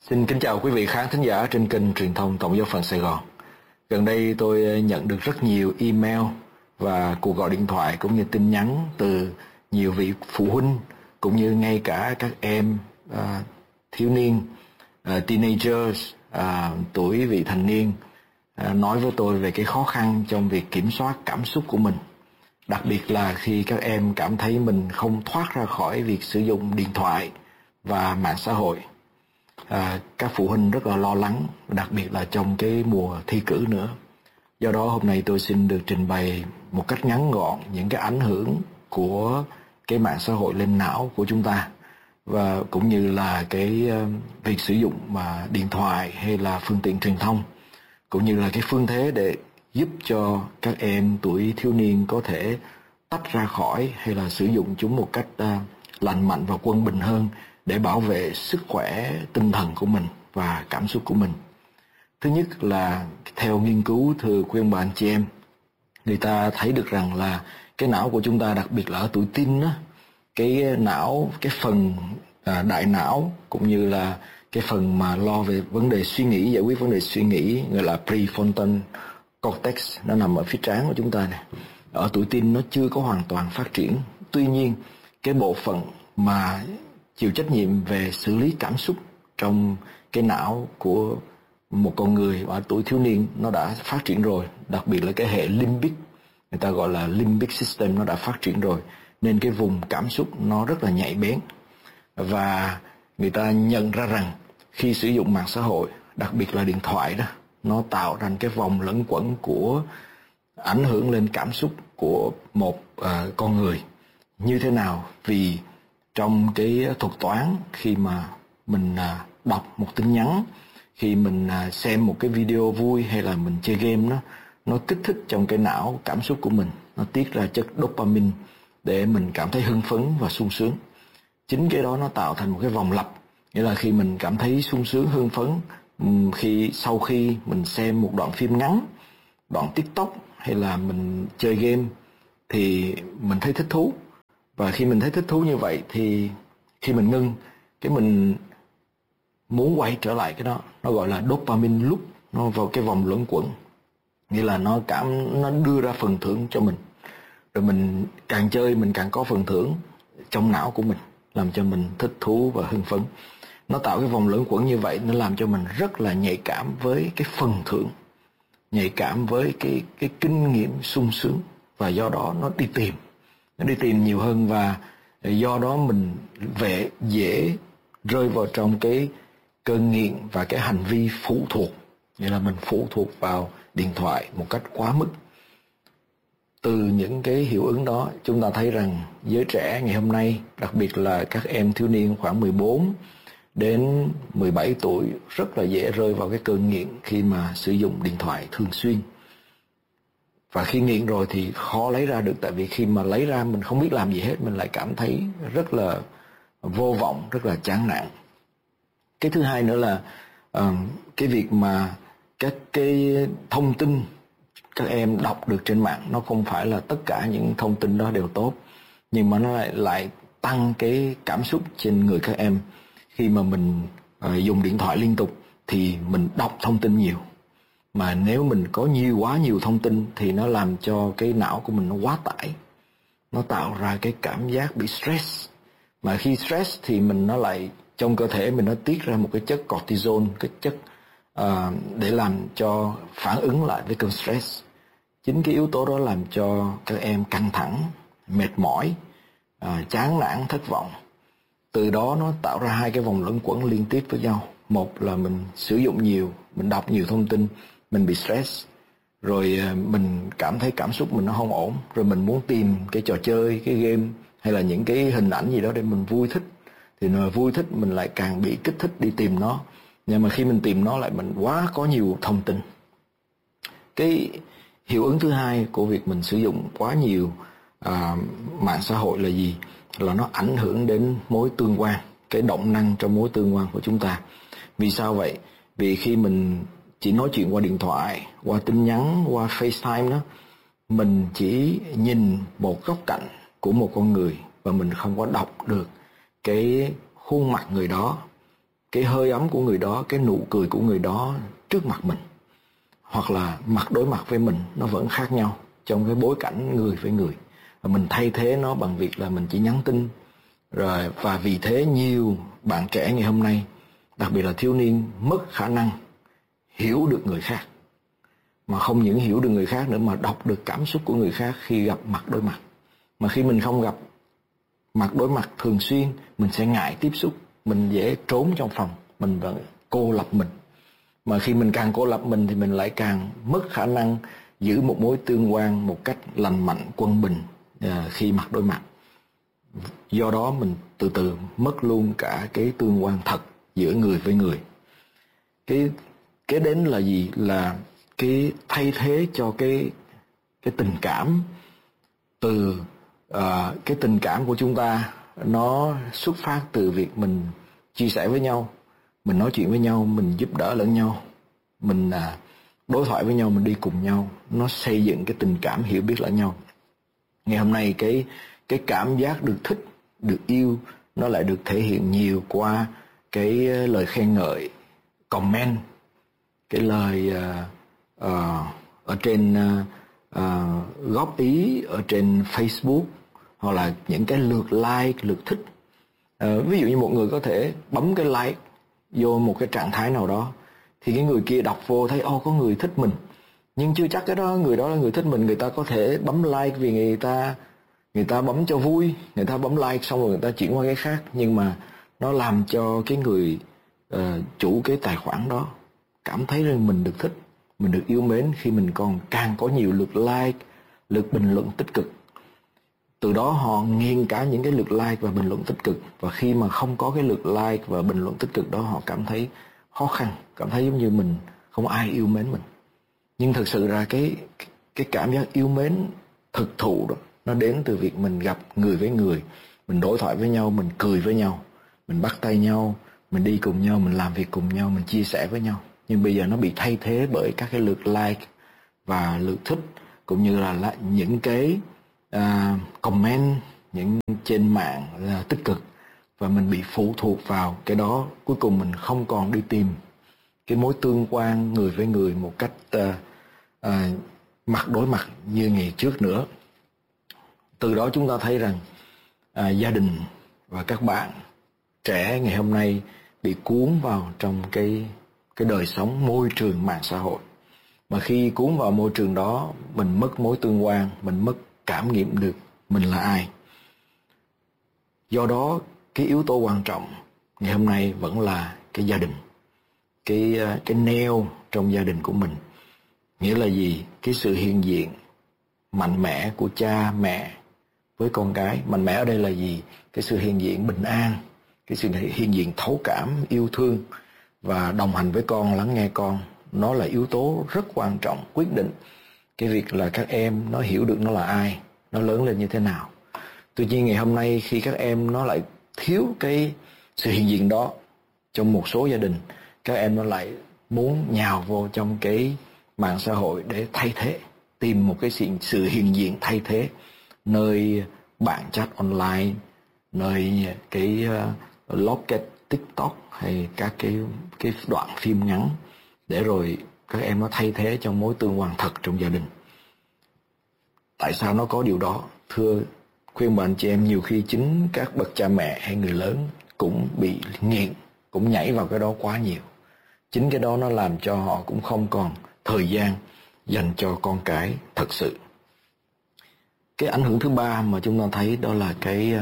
Xin kính chào quý vị khán thính giả trên kênh truyền thông Tổng giáo phận Sài Gòn. Gần đây tôi nhận được rất nhiều email và cuộc gọi điện thoại cũng như tin nhắn từ nhiều vị phụ huynh cũng như ngay cả các em thiếu niên, teenagers, tuổi vị thành niên nói với tôi về cái khó khăn trong việc kiểm soát cảm xúc của mình. Đặc biệt là khi các em cảm thấy mình không thoát ra khỏi việc sử dụng điện thoại và mạng xã hội. Các phụ huynh rất là lo lắng, đặc biệt là trong cái mùa thi cử nữa. Do đó hôm nay tôi xin được trình bày một cách ngắn gọn những cái ảnh hưởng của cái mạng xã hội lên não của chúng ta, và cũng như là cái việc sử dụng mà điện thoại hay là phương tiện truyền thông, cũng như là cái phương thế để giúp cho các em tuổi thiếu niên có thể tách ra khỏi hay là sử dụng chúng một cách lành mạnh và quân bình hơn để bảo vệ sức khỏe tinh thần của mình và cảm xúc của mình. Thứ nhất là theo nghiên cứu, thưa quý ông bà anh chị em, người ta thấy được rằng là cái não của chúng ta, đặc biệt là ở tuổi teen đó, cái não, cái phần đại não cũng như là cái phần mà lo về vấn đề suy nghĩ, giải quyết vấn đề suy nghĩ, gọi là prefrontal cortex, nó nằm ở phía trán của chúng ta này. Ở tuổi teen nó chưa có hoàn toàn phát triển. Tuy nhiên cái bộ phận mà chịu trách nhiệm về xử lý cảm xúc trong cái não của một con người ở tuổi thiếu niên nó đã phát triển rồi, đặc biệt là cái hệ limbic, người ta gọi là limbic system, nó đã phát triển rồi, nên cái vùng cảm xúc nó rất là nhạy bén. Và người ta nhận ra rằng khi sử dụng mạng xã hội, đặc biệt là điện thoại đó, nó tạo thành cái vòng lẫn quẩn của ảnh hưởng lên cảm xúc của một con người. Như thế nào? Vì trong cái thuật toán, khi mà mình đọc một tin nhắn, khi mình xem một cái video vui hay là mình chơi game đó, nó kích thích trong cái não cảm xúc của mình, nó tiết ra chất dopamine để mình cảm thấy hưng phấn và sung sướng. Chính cái đó nó tạo thành một cái vòng lặp, nghĩa là khi mình cảm thấy sung sướng, hưng phấn, sau khi mình xem một đoạn phim ngắn, đoạn TikTok hay là mình chơi game thì mình thấy thích thú. Và khi mình thấy thích thú như vậy thì khi mình ngưng, cái mình muốn quay trở lại cái đó, nó gọi là dopamine loop, nó vào cái vòng luẩn quẩn, nghĩa là nó đưa ra phần thưởng cho mình, rồi mình càng chơi mình càng có phần thưởng trong não của mình, làm cho mình thích thú và hưng phấn. Nó tạo cái vòng luẩn quẩn như vậy, nó làm cho mình rất là nhạy cảm với cái phần thưởng, nhạy cảm với cái kinh nghiệm sung sướng, và do đó nó đi tìm nhiều hơn, và do đó mình dễ rơi vào trong cái cơn nghiện và cái hành vi phụ thuộc, nghĩa là mình phụ thuộc vào điện thoại một cách quá mức. Từ những cái hiệu ứng đó, chúng ta thấy rằng giới trẻ ngày hôm nay, đặc biệt là các em thiếu niên khoảng 14 đến 17 tuổi, rất là dễ rơi vào cái cơn nghiện khi mà sử dụng điện thoại thường xuyên. Và khi nghiện rồi thì khó lấy ra được, tại vì khi mà lấy ra mình không biết làm gì hết, mình lại cảm thấy rất là vô vọng, rất là chán nản. Cái thứ hai nữa là cái việc mà các cái thông tin các em đọc được trên mạng, nó không phải là tất cả những thông tin đó đều tốt, nhưng mà nó lại tăng cái cảm xúc trên người các em. Khi mà mình dùng điện thoại liên tục thì mình đọc thông tin nhiều, mà nếu mình có quá nhiều thông tin thì nó làm cho cái não của mình nó quá tải, nó tạo ra cái cảm giác bị stress. Mà khi stress thì nó lại trong cơ thể mình nó tiết ra một cái chất cortisol, cái chất để làm cho phản ứng lại với cơn stress. Chính cái yếu tố đó làm cho các em căng thẳng, mệt mỏi, chán nản, thất vọng. Từ đó nó tạo ra hai cái vòng luẩn quẩn liên tiếp với nhau. Một là mình sử dụng nhiều, mình đọc nhiều thông tin, mình bị stress, rồi mình cảm thấy cảm xúc mình nó không ổn, rồi mình muốn tìm cái trò chơi, cái game hay là những cái hình ảnh gì đó để mình vui thích, thì vui thích mình lại càng bị kích thích đi tìm nó. Nhưng mà khi mình tìm nó lại mình quá có nhiều thông tin. Cái hiệu ứng thứ hai của việc mình sử dụng quá nhiều mạng xã hội là gì? Là nó ảnh hưởng đến mối tương quan, cái động năng trong mối tương quan của chúng ta. Vì sao vậy? Vì khi mình chỉ nói chuyện qua điện thoại, qua tin nhắn, qua FaceTime đó, mình chỉ nhìn một góc cạnh của một con người và mình không có đọc được cái khuôn mặt người đó, cái hơi ấm của người đó, cái nụ cười của người đó trước mặt mình, hoặc là mặt đối mặt với mình, nó vẫn khác nhau trong cái bối cảnh người với người. Và mình thay thế nó bằng việc là mình chỉ nhắn tin rồi. Và vì thế nhiều bạn trẻ ngày hôm nay, đặc biệt là thiếu niên, mất khả năng hiểu được người khác. Mà không những hiểu được người khác nữa, mà đọc được cảm xúc của người khác khi gặp mặt đối mặt. Mà khi mình không gặp mặt đối mặt thường xuyên, mình sẽ ngại tiếp xúc, mình dễ trốn trong phòng, mình vẫn cô lập mình. Mà khi mình càng cô lập mình thì mình lại càng mất khả năng giữ một mối tương quan một cách lành mạnh, quân bình khi mặt đối mặt. Do đó mình từ từ mất luôn cả cái tương quan thật giữa người với người. Cái đến là gì? Là cái thay thế cho cái tình cảm. Từ cái tình cảm của chúng ta nó xuất phát từ việc mình chia sẻ với nhau, mình nói chuyện với nhau, mình giúp đỡ lẫn nhau, mình đối thoại với nhau, mình đi cùng nhau, nó xây dựng cái tình cảm hiểu biết lẫn nhau. Ngày hôm nay cái cảm giác được thích, được yêu, nó lại được thể hiện nhiều qua cái lời khen ngợi, comment, cái lời ở trên góp ý ở trên Facebook, hoặc là những cái lượt like, lượt thích. Ví dụ như một người có thể bấm cái like vô một cái trạng thái nào đó, thì cái người kia đọc vô thấy có người thích mình, nhưng chưa chắc người đó là người thích mình. Người ta có thể bấm like vì người ta bấm cho vui, người ta bấm like xong rồi người ta chuyển qua cái khác, nhưng mà nó làm cho cái người chủ cái tài khoản đó cảm thấy rằng mình được thích, mình được yêu mến khi mình còn càng có nhiều lượt like, lượt bình luận tích cực. Từ đó họ nghiền cả những cái lượt like và bình luận tích cực. Và khi mà không có cái lượt like và bình luận tích cực đó, họ cảm thấy khó khăn, cảm thấy giống như mình không ai yêu mến mình. Nhưng thực sự ra cái cảm giác yêu mến thực thụ đó, nó đến từ việc mình gặp người với người, mình đối thoại với nhau, mình cười với nhau, mình bắt tay nhau, mình đi cùng nhau, mình làm việc cùng nhau, mình chia sẻ với nhau. Nhưng bây giờ nó bị thay thế bởi các cái lượt like và lượt thích, cũng như là những cái comment những trên mạng tích cực, và mình bị phụ thuộc vào cái đó. Cuối cùng mình không còn đi tìm cái mối tương quan người với người một cách mặt đối mặt như ngày trước nữa. Từ đó chúng ta thấy rằng gia đình và các bạn trẻ ngày hôm nay bị cuốn vào trong cái đời sống môi trường mạng xã hội. Mà khi cuốn vào môi trường đó, mình mất mối tương quan, mình mất cảm nghiệm được mình là ai. Do đó cái yếu tố quan trọng ngày hôm nay vẫn là cái gia đình, cái neo trong gia đình của mình. Nghĩa là gì? Cái sự hiện diện mạnh mẽ của cha mẹ với con cái. Mạnh mẽ ở đây là gì? Cái sự hiện diện bình an, cái sự hiện diện thấu cảm, yêu thương và đồng hành với con, lắng nghe con. Nó là yếu tố rất quan trọng, quyết định cái việc là các em nó hiểu được nó là ai, nó lớn lên như thế nào. Tuy nhiên ngày hôm nay khi các em nó lại thiếu cái sự hiện diện đó trong một số gia đình, các em nó lại muốn nhào vô trong cái mạng xã hội để thay thế, tìm một cái sự hiện diện thay thế, nơi bạn chat online, nơi cái Locket, TikTok hay các cái đoạn phim ngắn, để rồi các em nó thay thế trong mối tương quan thật trong gia đình. Tại sao nó có điều đó? Thưa khuyên bạn chị em, nhiều khi chính các bậc cha mẹ hay người lớn cũng bị nghiện, cũng nhảy vào cái đó quá nhiều. Chính cái đó nó làm cho họ cũng không còn thời gian dành cho con cái thật sự. Cái ảnh hưởng thứ ba mà chúng ta thấy đó là cái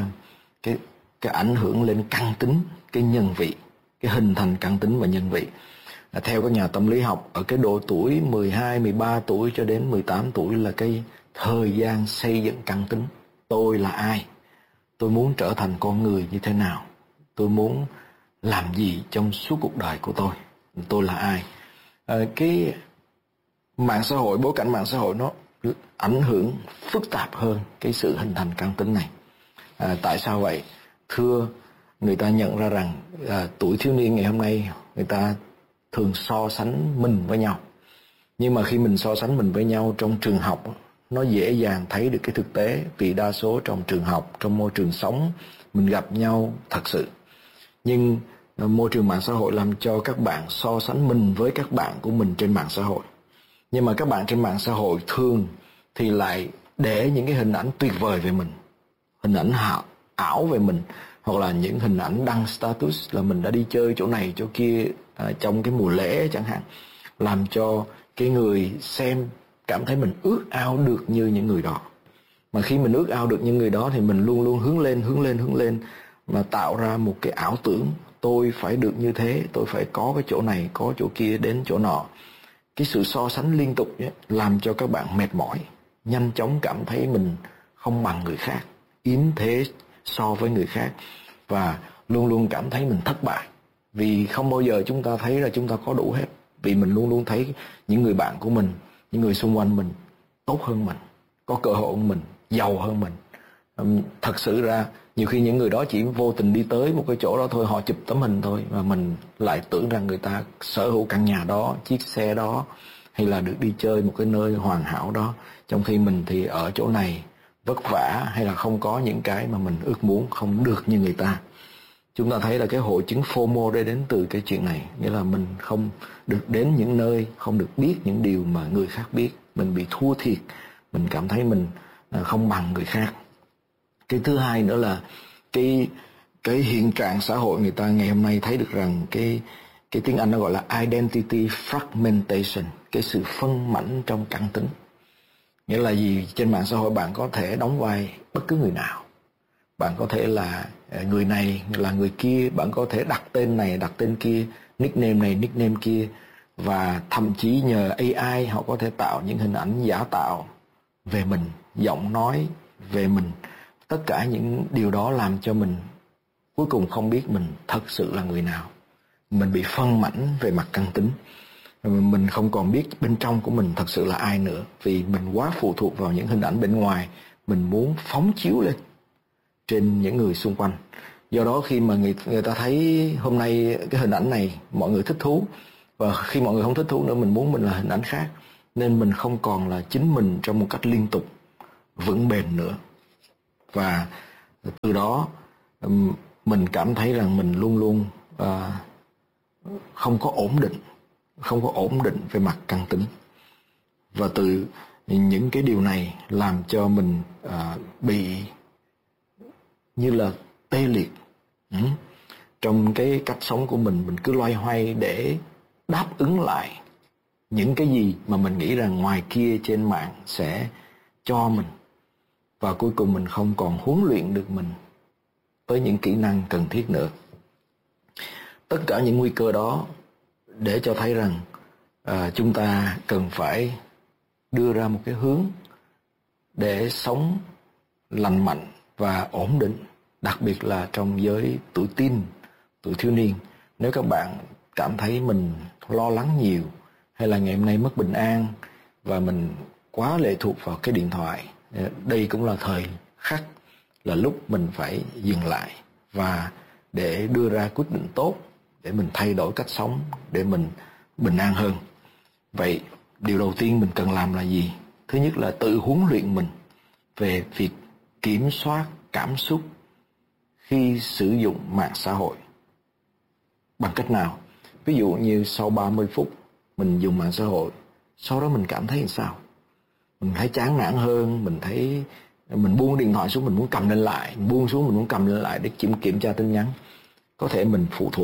ảnh hưởng lên căn tính, cái nhân vị, cái hình thành căn tính và nhân vị. Theo các nhà tâm lý học, ở cái độ tuổi 12, 13 tuổi cho đến 18 tuổi là cái thời gian xây dựng căn tính. Tôi là ai? Tôi muốn trở thành con người như thế nào? Tôi muốn làm gì trong suốt cuộc đời của tôi? Tôi là ai? Cái mạng xã hội, bối cảnh mạng xã hội nó ảnh hưởng phức tạp hơn cái sự hình thành căn tính này. Tại sao vậy? Thưa, người ta nhận ra rằng tuổi thiếu niên ngày hôm nay người ta thường so sánh mình với nhau. Nhưng mà khi mình so sánh mình với nhau trong trường học, nó dễ dàng thấy được cái thực tế, vì đa số trong trường học, trong môi trường sống, mình gặp nhau thật sự. Nhưng môi trường mạng xã hội làm cho các bạn so sánh mình với các bạn của mình trên mạng xã hội. Nhưng mà các bạn trên mạng xã hội thường thì lại để những cái hình ảnh tuyệt vời về mình, hình ảnh ảo về mình, hoặc là những hình ảnh đăng status là mình đã đi chơi chỗ này chỗ kia trong cái mùa lễ chẳng hạn, làm cho cái người xem cảm thấy mình ước ao được như những người đó. Mà khi mình ước ao được những người đó thì mình luôn luôn hướng lên mà tạo ra một cái ảo tưởng tôi phải được như thế, tôi phải có cái chỗ này, có chỗ kia, đến chỗ nọ. Cái sự so sánh liên tục ấy, làm cho các bạn mệt mỏi, nhanh chóng cảm thấy mình không bằng người khác, yếm thế so với người khác, và luôn luôn cảm thấy mình thất bại. Vì không bao giờ chúng ta thấy là chúng ta có đủ hết. Vì mình luôn luôn thấy những người bạn của mình, những người xung quanh mình tốt hơn mình, có cơ hội hơn mình, giàu hơn mình. Thật sự ra nhiều khi những người đó chỉ vô tình đi tới một cái chỗ đó thôi, họ chụp tấm hình thôi, mà mình lại tưởng rằng người ta sở hữu căn nhà đó, chiếc xe đó, hay là được đi chơi một cái nơi hoàn hảo đó, trong khi mình thì ở chỗ này vất vả, hay là không có những cái mà mình ước muốn, không được như người ta. Chúng ta thấy là cái hội chứng FOMO đây đến từ cái chuyện này, nghĩa là mình không được đến những nơi, không được biết những điều mà người khác biết, mình bị thua thiệt, mình cảm thấy mình không bằng người khác. Cái thứ hai nữa là cái hiện trạng xã hội người ta ngày hôm nay thấy được rằng cái tiếng Anh nó gọi là identity fragmentation, cái sự phân mảnh trong căn tính. Nghĩa là gì? Trên mạng xã hội bạn có thể đóng vai bất cứ người nào, bạn có thể là người này là người kia, bạn có thể đặt tên này đặt tên kia, nickname này nickname kia, và thậm chí nhờ AI họ có thể tạo những hình ảnh giả tạo về mình, giọng nói về mình. Tất cả những điều đó làm cho mình cuối cùng không biết mình thật sự là người nào. Mình bị phân mảnh về mặt căn tính, mình không còn biết bên trong của mình thật sự là ai nữa, vì mình quá phụ thuộc vào những hình ảnh bên ngoài mình muốn phóng chiếu lên trên những người xung quanh. Do đó khi mà người ta thấy hôm nay cái hình ảnh này mọi người thích thú, và khi mọi người không thích thú nữa mình muốn mình là hình ảnh khác, nên mình không còn là chính mình trong một cách liên tục vững bền nữa. Và từ đó mình cảm thấy rằng mình luôn luôn không có ổn định về mặt căn tính. Và từ những cái điều này làm cho mình bị như là tê liệt trong cái cách sống của mình cứ loay hoay để đáp ứng lại những cái gì mà mình nghĩ rằng ngoài kia trên mạng sẽ cho mình, và cuối cùng mình không còn huấn luyện được mình với những kỹ năng cần thiết nữa. Tất cả những nguy cơ đó để cho thấy rằng chúng ta cần phải đưa ra một cái hướng để sống lành mạnh và ổn định, đặc biệt là trong giới tuổi teen, tuổi thiếu niên. Nếu các bạn cảm thấy mình lo lắng nhiều, hay là ngày hôm nay mất bình an và mình quá lệ thuộc vào cái điện thoại, đây cũng là thời khắc, là lúc mình phải dừng lại và để đưa ra quyết định tốt, để mình thay đổi cách sống, để mình bình an hơn. Vậy điều đầu tiên mình cần làm là gì? Thứ nhất là tự huấn luyện mình về việc kiểm soát cảm xúc khi sử dụng mạng xã hội. Bằng cách nào? Ví dụ như sau 30 phút mình dùng mạng xã hội, sau đó mình cảm thấy làm sao? Mình thấy chán nản hơn, mình thấy mình buông điện thoại xuống, mình muốn cầm lên lại, mình buông xuống mình muốn cầm lên lại để kiểm tra tin nhắn. Có thể mình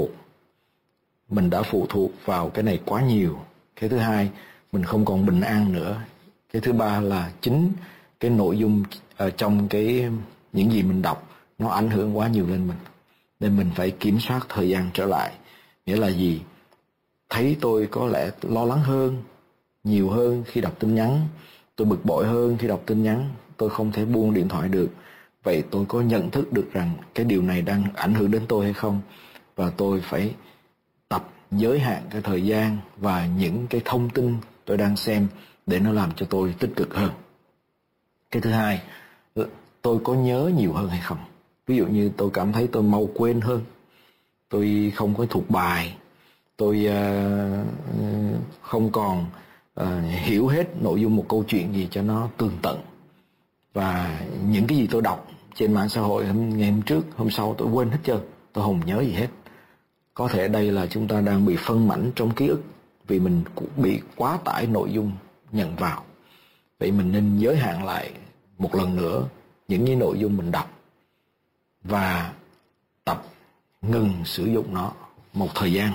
đã phụ thuộc vào cái này quá nhiều. Cái thứ hai, mình không còn bình an nữa. Cái thứ ba là chính cái nội dung trong những gì mình đọc nó ảnh hưởng quá nhiều lên mình, nên mình phải kiểm soát thời gian trở lại. Nghĩa là gì? Thấy tôi có lẽ lo lắng hơn, nhiều hơn khi đọc tin nhắn, tôi bực bội hơn khi đọc tin nhắn, tôi không thể buông điện thoại được. Vậy tôi có nhận thức được rằng cái điều này đang ảnh hưởng đến tôi hay không? Và tôi phải tập giới hạn cái thời gian và những cái thông tin tôi đang xem để nó làm cho tôi tích cực hơn. Cái thứ hai, tôi có nhớ nhiều hơn hay không? Ví dụ như tôi cảm thấy tôi mau quên hơn, tôi không có thuộc bài, tôi không còn hiểu hết nội dung một câu chuyện gì cho nó tường tận. Và những cái gì tôi đọc trên mạng xã hội ngày hôm trước, hôm sau tôi quên hết trơn, tôi không nhớ gì hết. Có thể đây là chúng ta đang bị phân mảnh trong ký ức vì mình cũng bị quá tải nội dung nhận vào. Vậy mình nên giới hạn lại một lần nữa những cái nội dung mình đọc và tập ngừng sử dụng nó một thời gian.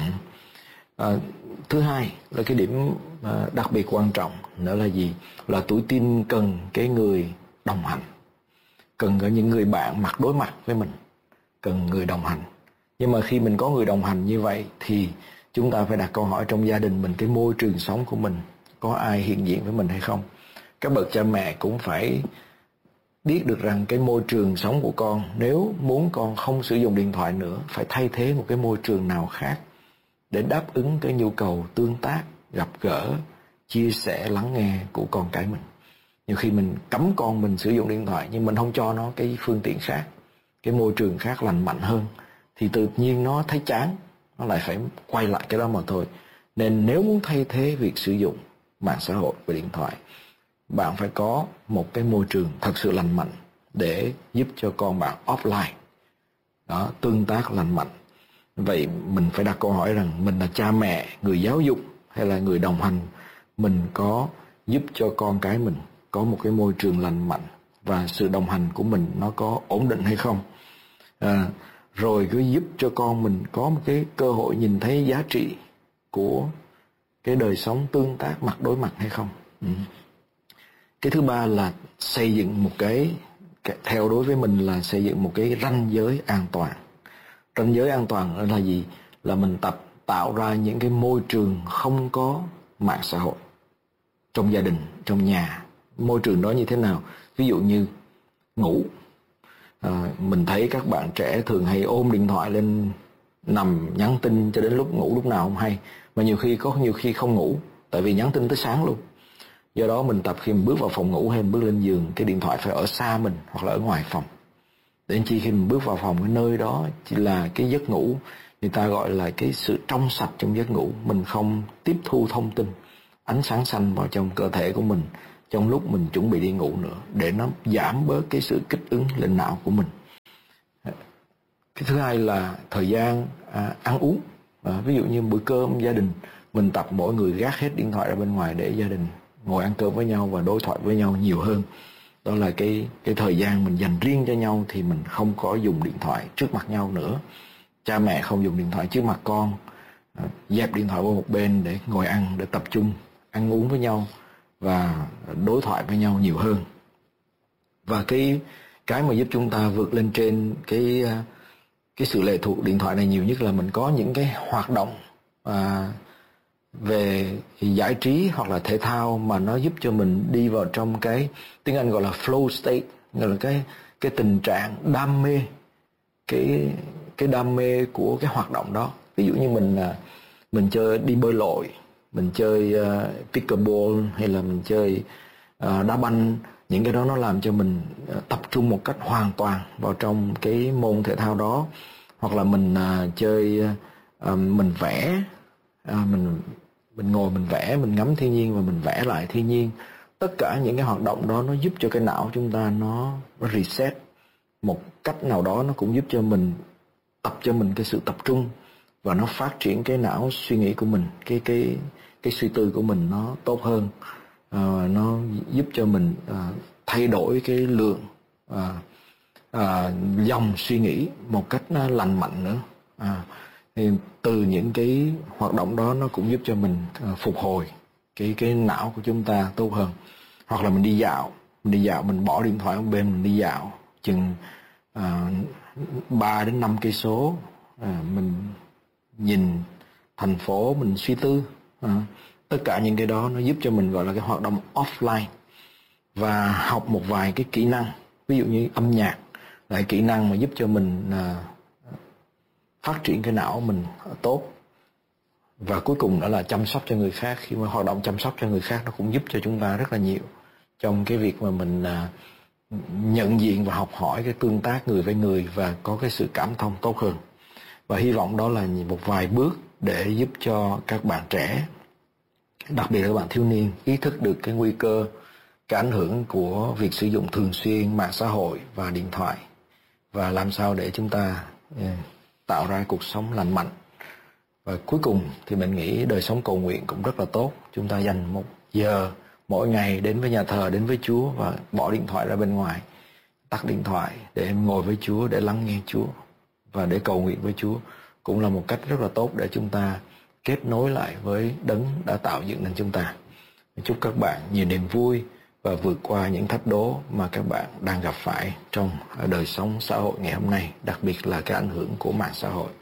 Thứ hai là cái điểm đặc biệt quan trọng nữa là gì? Là tuổi teen cần cái người đồng hành, cần có những người bạn mặt đối mặt với mình, cần người đồng hành. Nhưng mà khi mình có người đồng hành như vậy thì chúng ta phải đặt câu hỏi trong gia đình mình, cái môi trường sống của mình có ai hiện diện với mình hay không. Các bậc cha mẹ cũng phải biết được rằng cái môi trường sống của con, nếu muốn con không sử dụng điện thoại nữa, phải thay thế một cái môi trường nào khác để đáp ứng cái nhu cầu tương tác, gặp gỡ, chia sẻ, lắng nghe của con cái mình. Nhiều khi mình cấm con mình sử dụng điện thoại nhưng mình không cho nó cái phương tiện khác, cái môi trường khác lành mạnh hơn, thì tự nhiên nó thấy chán, nó lại phải quay lại cái đó mà thôi. Nên nếu muốn thay thế việc sử dụng mạng xã hội và điện thoại, bạn phải có một cái môi trường thật sự lành mạnh để giúp cho con bạn offline đó, tương tác lành mạnh. Vậy mình phải đặt câu hỏi rằng mình là cha mẹ, người giáo dục hay là người đồng hành, mình có giúp cho con cái mình có một cái môi trường lành mạnh và sự đồng hành của mình nó có ổn định hay không? Rồi cứ giúp cho con mình có một cái cơ hội nhìn thấy giá trị của cái đời sống tương tác mặt đối mặt hay không? Cái thứ ba là xây dựng một cái, theo đối với mình là xây dựng một cái ranh giới an toàn. Ranh giới an toàn là gì? Là mình tập tạo ra những cái môi trường không có mạng xã hội trong gia đình, trong nhà. Môi trường đó như thế nào? Ví dụ như ngủ. Mình thấy các bạn trẻ thường hay ôm điện thoại lên nằm nhắn tin cho đến lúc ngủ lúc nào không hay. Mà nhiều khi không ngủ, tại vì nhắn tin tới sáng luôn. Do đó mình tập khi mình bước vào phòng ngủ hay mình bước lên giường, cái điện thoại phải ở xa mình hoặc là ở ngoài phòng. Đến khi mình bước vào phòng, cái nơi đó chỉ là cái giấc ngủ, người ta gọi là cái sự trong sạch trong giấc ngủ. Mình không tiếp thu thông tin, ánh sáng xanh vào trong cơ thể của mình trong lúc mình chuẩn bị đi ngủ nữa, để nó giảm bớt cái sự kích ứng lên não của mình. Cái thứ hai là thời gian ăn uống. Ví dụ như bữa cơm gia đình, mình tập mỗi người gác hết điện thoại ra bên ngoài để gia đình ngồi ăn cơm với nhau và đối thoại với nhau nhiều hơn. Đó là cái thời gian mình dành riêng cho nhau, thì mình không có dùng điện thoại trước mặt nhau nữa. Cha mẹ không dùng điện thoại trước mặt con, dẹp điện thoại qua một bên để ngồi ăn, để tập trung ăn uống với nhau và đối thoại với nhau nhiều hơn. Và cái mà giúp chúng ta vượt lên trên cái sự lệ thuộc điện thoại này nhiều nhất là mình có những cái hoạt động về giải trí hoặc là thể thao mà nó giúp cho mình đi vào trong cái tiếng Anh gọi là flow state, gọi là cái tình trạng đam mê, cái đam mê của cái hoạt động đó. Ví dụ như mình chơi đi bơi lội, mình chơi pickleball, hay là mình chơi đá banh. Những cái đó nó làm cho mình tập trung một cách hoàn toàn vào trong cái môn thể thao đó. Hoặc là mình chơi, mình vẽ, mình ngồi mình vẽ, mình ngắm thiên nhiên và mình vẽ lại thiên nhiên. Tất cả những cái hoạt động đó nó giúp cho cái não chúng ta nó reset một cách nào đó. Nó cũng giúp cho mình tập cho mình cái sự tập trung, và nó phát triển cái não suy nghĩ của mình, cái suy tư của mình nó tốt hơn. Nó giúp cho mình thay đổi cái lượng dòng suy nghĩ một cách nó lành mạnh nữa. Thì từ những cái hoạt động đó nó cũng giúp cho mình phục hồi cái não của chúng ta tốt hơn. Hoặc là mình đi dạo, mình bỏ điện thoại ở bên, mình đi dạo chừng 3 đến 5 cây số, mình nhìn thành phố, mình suy tư. Tất cả những cái đó nó giúp cho mình gọi là cái hoạt động offline. Và học một vài cái kỹ năng, ví dụ như âm nhạc là kỹ năng mà giúp cho mình phát triển cái não mình tốt. Và cuối cùng đó là chăm sóc cho người khác. Khi mà hoạt động chăm sóc cho người khác, nó cũng giúp cho chúng ta rất là nhiều trong cái việc mà mình nhận diện và học hỏi cái tương tác người với người, và có cái sự cảm thông tốt hơn. Và hy vọng đó là một vài bước để giúp cho các bạn trẻ, đặc biệt là các bạn thiếu niên, ý thức được cái nguy cơ, cái ảnh hưởng của việc sử dụng thường xuyên mạng xã hội và điện thoại, và làm sao để chúng ta tạo ra cuộc sống lành mạnh Và cuối cùng thì mình nghĩ đời sống cầu nguyện cũng rất là tốt. Chúng ta dành 1 giờ mỗi ngày đến với nhà thờ, đến với Chúa và bỏ điện thoại ra bên ngoài, tắt điện thoại để ngồi với Chúa, để lắng nghe Chúa và để cầu nguyện với Chúa, cũng là một cách rất là tốt để chúng ta kết nối lại với Đấng đã tạo dựng nên chúng ta. Chúc các bạn nhiều niềm vui và vượt qua những thách đố mà các bạn đang gặp phải trong đời sống xã hội ngày hôm nay, đặc biệt là cái ảnh hưởng của mạng xã hội.